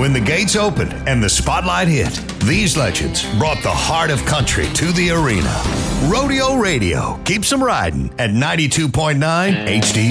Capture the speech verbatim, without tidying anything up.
When the gates opened and the spotlight hit, these legends brought the heart of country to the arena. Rodeo Radio keeps them riding at ninety-two point nine H D